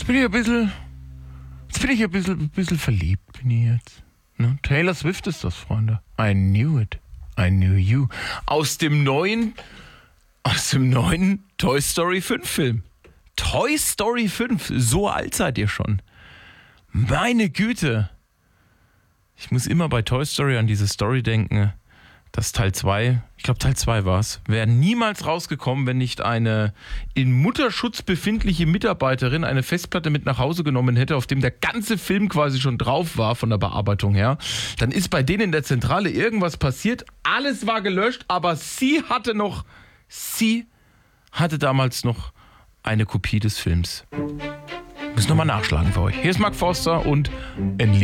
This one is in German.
Jetzt bin ich ein bisschen verliebt, bin ich jetzt. Ne? Taylor Swift ist das, Freunde. I knew it. I knew you. Aus dem neuen Toy Story 5 Film. Toy Story 5, so alt seid ihr schon. Meine Güte. Ich muss immer bei Toy Story an diese Story denken, dass Teil 2, ich glaube Teil 2 war es, wäre niemals rausgekommen, wenn nicht eine in Mutterschutz befindliche Mitarbeiterin eine Festplatte mit nach Hause genommen hätte, auf dem der ganze Film quasi schon drauf war von der Bearbeitung her. Dann ist bei denen in der Zentrale irgendwas passiert, alles war gelöscht, aber sie hatte damals noch eine Kopie des Films. Muss nochmal nachschlagen für euch. Hier ist Mark Forster und